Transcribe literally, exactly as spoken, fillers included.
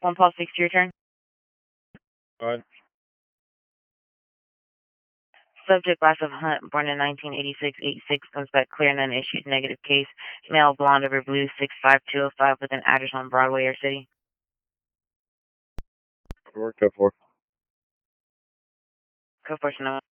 One Paul six to return. Go ahead. Subject Glass of Hunt, born in nineteen eighty-six, eighty-six, comes back clear and unissued, negative case. Male, blonde over blue, six five two oh five, with an address on Broadway or City. Work up for. Code four,